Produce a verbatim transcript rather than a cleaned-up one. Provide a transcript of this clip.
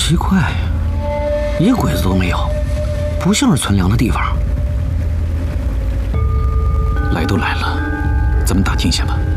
奇怪，一个鬼子都没有，不像是存粮的地方。 来都来了，咱们打听一下吧。